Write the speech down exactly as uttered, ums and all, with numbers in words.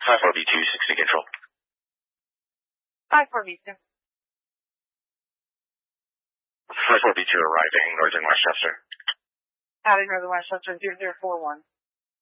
five four B two, sixty control. five four B two. five four B two arriving, Northern Westchester. Howdy, Northern Westchester, zero zero four one.